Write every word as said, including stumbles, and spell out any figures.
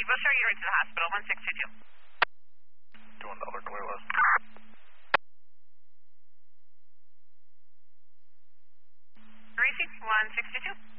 We'll show you right to the hospital, one six two two. Doing another clear list. Greasy, one six two two.